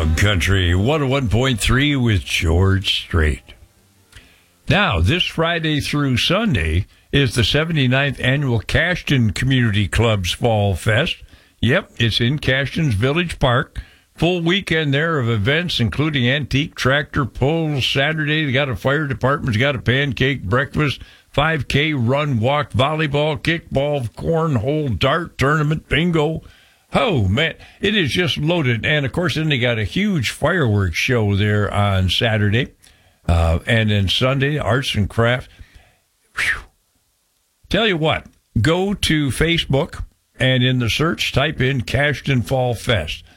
Dog Country 101.3 with George Strait. Now, this Friday through Sunday is the 79th Annual Cashton Community Club's Fall Fest. Yep, it's in Cashton's Village Park. Full weekend there of events, including antique tractor pulls. Saturday, they got a fire department, got a pancake breakfast, 5K run, walk, volleyball, kickball, cornhole, dart tournament, bingo. Oh, man, it is just loaded. And, of course, then they got a huge fireworks show there on Saturday. And then Sunday, arts and crafts. Whew. Tell you what, go to Facebook and in the search, type in Cashton Fall Fest.